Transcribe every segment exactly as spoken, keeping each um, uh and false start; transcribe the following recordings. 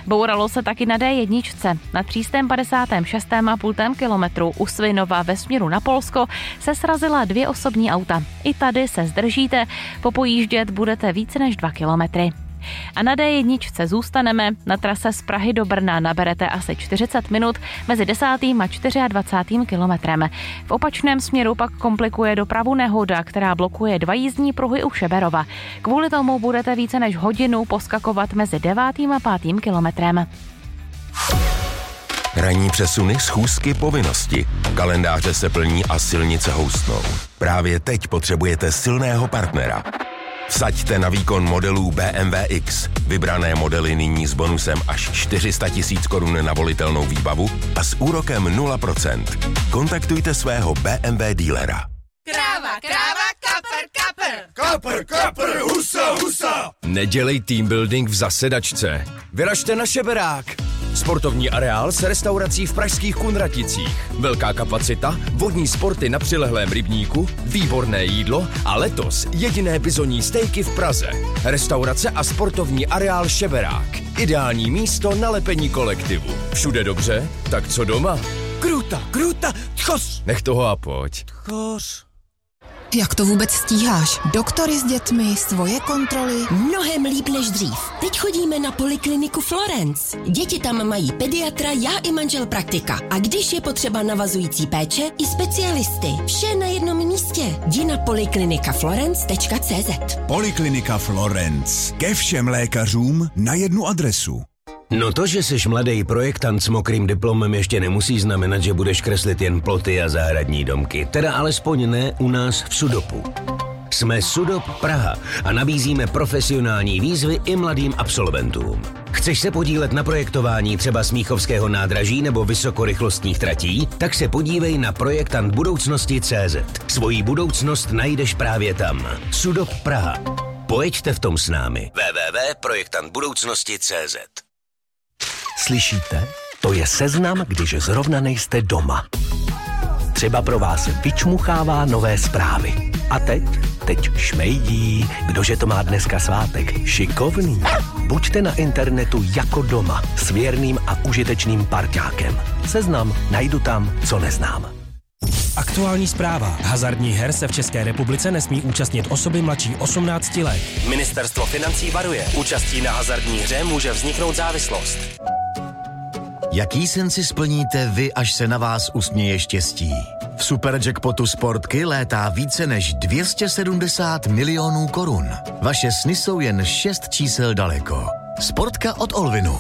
Bouralo se taky na dé jedna. Na tři sta padesát šest celá pět kilometru u Svinova ve směru na Polsko se srazila dvě osobní auta. I tady se zdržíte, popojíždět budete více než dva kilometry. A na dé jedna zůstaneme, na trase z Prahy do Brna naberete asi čtyřicet minut mezi desátým a dvacátým čtvrtým kilometrem. V opačném směru pak komplikuje dopravu nehoda, která blokuje dva jízdní pruhy u Šeberova. Kvůli tomu budete více než hodinu poskakovat mezi devátým a pátým kilometrem. Ranní přesuny, schůzky, povinnosti. Kalendáře se plní a silnice houstnou. Právě teď potřebujete silného partnera. Vsaďte na výkon modelů bé em vé X. Vybrané modely nyní s bonusem až čtyři sta tisíc korun na volitelnou výbavu a s úrokem nula procent. Kontaktujte svého bé em vé dílera. Kráva, kráva, kapr, kapr. Kapr, kapr, husa, husa. Nedělej team building v zasedačce. Vyražte na Šeberák. Sportovní areál s restaurací v pražských Kunraticích. Velká kapacita, vodní sporty na přilehlém rybníku, výborné jídlo a letos jediné bizonní stejky v Praze. Restaurace a sportovní areál Šeberák. Ideální místo na lepení kolektivu. Všude dobře, tak co doma? Kruta, kruta, tchos. Nech toho a pojď. Tchos. Jak to vůbec stíháš? Doktory s dětmi, svoje kontroly? Mnohem líp než dřív. Teď chodíme na polikliniku Florence. Děti tam mají pediatra, já i manžel praktika. A když je potřeba navazující péče, i specialisty. Vše na jednom místě. Jdi na poliklinika florence tečka cé zet. Poliklinika Florence. Ke všem lékařům na jednu adresu. No to, že jsi mladý projektant s mokrým diplomem, ještě nemusí znamenat, že budeš kreslit jen ploty a zahradní domky. Teda alespoň ne u nás v Sudopu. Jsme Sudop Praha a nabízíme profesionální výzvy i mladým absolventům. Chceš se podílet na projektování třeba Smíchovského nádraží nebo vysokorychlostních tratí? Tak se podívej na projektant budoucnosti tečka cé zet. Svoji budoucnost najdeš právě tam. Sudop Praha. Pojeďte v tom s námi. w w w tečka projektant budoucnosti tečka cé zet. Slyšíte? To je seznam, když zrovna nejste doma. Třeba pro vás vyčmuchává nové zprávy. A teď? Teď šmejdí. Kdože to má dneska svátek? Šikovný. Buďte na internetu jako doma. S věrným a užitečným parťákem. Seznam najdu tam, co neznám. Aktuální zpráva. Hazardních her se v České republice nesmí účastnit osoby mladší osmnácti let. Ministerstvo financí varuje. Účastí na hazardní hře může vzniknout závislost. Jaký sen si splníte vy, až se na vás usměje štěstí? V Superjackpotu Sportky létá více než dvě stě sedmdesát milionů korun. Vaše sny jsou jen šest čísel daleko. Sportka od Olvinu.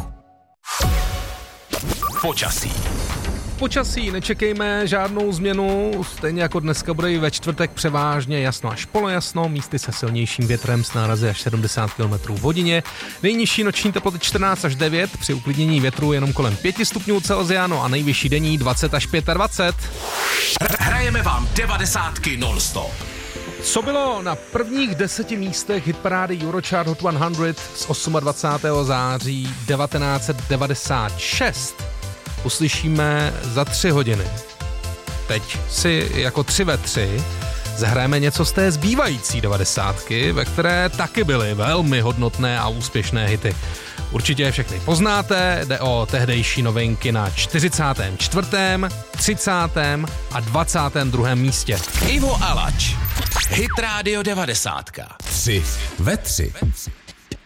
Počasí. Počasí nečekejme žádnou změnu, stejně jako dneska bude i ve čtvrtek převážně jasno až polojasno, místy se silnějším větrem s nárazy až sedmdesát kilometrů v hodině. Nejnižší noční teploty čtrnáct až devět, při uklidnění větru jenom kolem pět stupňů Celsia, no a nejvyšší denní dvacet až dvacet pět. Hrajeme vám devadesátky non-stop. Co bylo na prvních deseti místech hitparády Eurochart Hot sto z dvacátého osmého září devatenáct set devadesát šest? Uslyšíme za tři hodiny. Teď si jako tři ve tři zahrajeme něco z té zbývající devadesátky, ve které taky byly velmi hodnotné a úspěšné hity. Určitě je všechny poznáte, jde o tehdejší novinky na čtyřicátém čtvrtém, třicátém a dvacátém druhém místě. Ivo Alač, Hit Radio devadesátka. Tři ve tři.